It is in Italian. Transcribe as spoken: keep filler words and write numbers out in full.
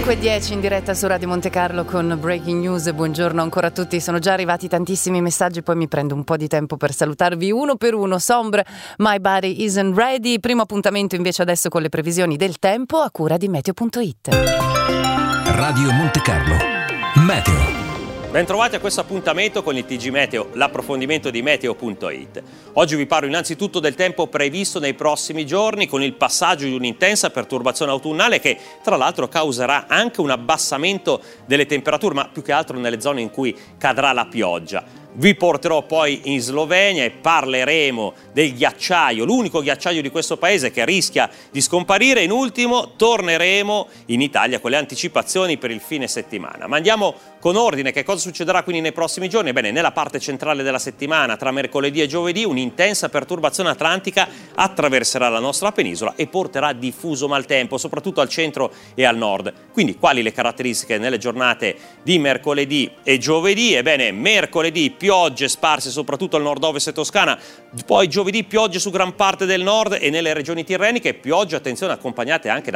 cinque e dieci in diretta su Radio Monte Carlo con Breaking News. Buongiorno ancora a tutti. Sono già arrivati tantissimi messaggi, poi mi prendo un po' di tempo per salutarvi uno per uno. Sombre, My Body Isn't Ready. Primo appuntamento invece adesso con le previsioni del tempo a cura di Meteo punto it. Radio Monte Carlo Meteo. Bentrovati a questo appuntamento con il T G Meteo, l'approfondimento di Meteo punto it. Oggi vi parlo innanzitutto del tempo previsto nei prossimi giorni con il passaggio di un'intensa perturbazione autunnale che tra l'altro causerà anche un abbassamento delle temperature, ma più che altro nelle zone in cui cadrà la pioggia. Vi porterò poi in Slovenia e parleremo del ghiacciaio, l'unico ghiacciaio di questo paese che rischia di scomparire. In ultimo torneremo in Italia con le anticipazioni per il fine settimana. Ma andiamo con ordine. Che cosa succederà quindi nei prossimi giorni? Ebbene, nella parte centrale della settimana, tra mercoledì e giovedì, un'intensa perturbazione atlantica attraverserà la nostra penisola e porterà diffuso maltempo, soprattutto al centro e al nord. Quindi, quali le caratteristiche nelle giornate di mercoledì e giovedì? Ebbene, mercoledì piogge sparse soprattutto al nord-ovest e Toscana, poi giovedì piogge su gran parte del nord e nelle regioni tirreniche, piogge, attenzione, accompagnate anche da